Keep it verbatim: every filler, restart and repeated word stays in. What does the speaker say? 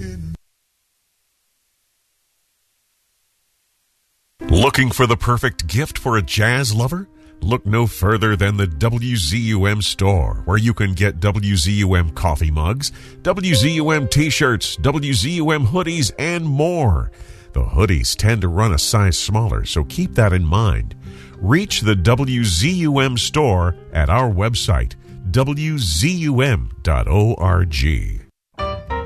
Looking for the perfect gift for a jazz lover? Look no further than the W Z U M store, where you can get W Z U M coffee mugs, W Z U M t-shirts, W Z U M hoodies, and more. The hoodies tend to run a size smaller, so keep that in mind. Reach the W Z U M store at our website, W Z U M dot org.